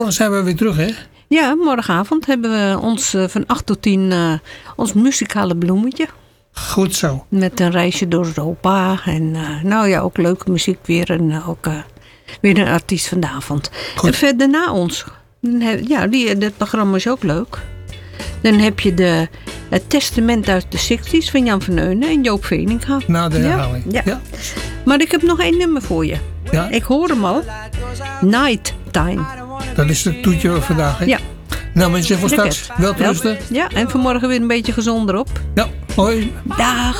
Dan zijn we weer terug, hè? Ja, morgenavond hebben we ons van 8 tot 10 ons muzikale bloemetje. Goed zo. Met een reisje door Europa. En ook leuke muziek weer. En ook weer een artiest van de avond. Goed. En verder na ons. Dat programma is ook leuk. Dan heb je het testament uit de 60's van Jan van Neunen en Joop Veninga. Na de herhaling. Ja. Maar ik heb nog 1 nummer voor je. Ja? Ik hoor hem al. Night Time. Dat is het toetje van vandaag, hè? Ja. Nou mensen, voor straks. Wel te rusten. Ja, en vanmorgen weer een beetje gezonder op. Ja, hoi. Dag.